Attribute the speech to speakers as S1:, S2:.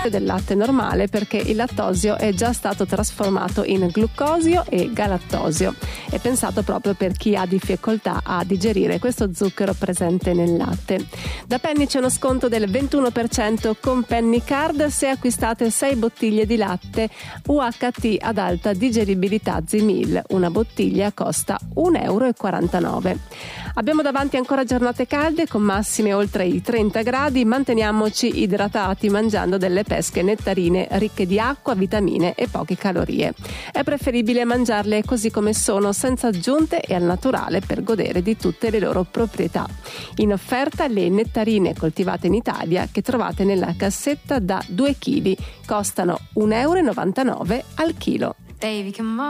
S1: del latte normale, perché il lattosio è già stato trasformato in glucosio e galattosio. È pensato proprio per chi ha difficoltà a digerire questo zucchero presente nel latte. Da Penny c'è uno sconto del 21% con Penny Card se acquistate 6 bottiglie di latte UHT ad alta digeribilità Zimil. Una bottiglia costa €1,49. Abbiamo davanti ancora giornate calde con massime oltre i 30 gradi. Manteniamoci idratati mangiando delle pesche nettarine ricche di acqua, vitamine e poche calorie. È preferibile mangiarle così come sono, senza aggiunte e al naturale, per godere di tutte le loro proprietà. In offerta le nettarine coltivate in Italia che trovate nella cassetta da 2 kg. Costano €1,99 al chilo.
S2: Baby, come on.